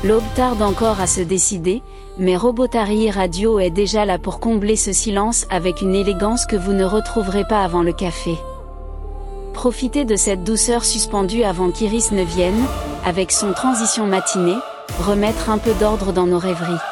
L'aube tarde encore à se décider, mais Robotary Radio est déjà là pour combler ce silence avec une élégance que vous ne retrouverez pas avant le café. Profitez de cette douceur suspendue avant qu'Iris ne vienne, avec son transition matinée, remettre un peu d'ordre dans nos rêveries.